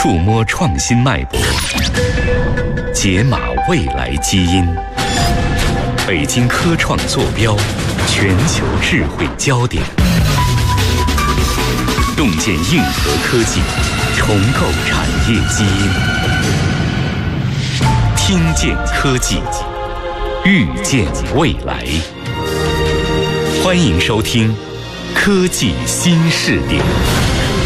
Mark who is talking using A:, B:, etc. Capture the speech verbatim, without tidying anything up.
A: 触摸创新脉搏，解码未来基因。北京科创坐标，全球智慧焦点。洞见硬核科技，重构产业基因。听见科技，预见未来。欢迎收听科技新视点。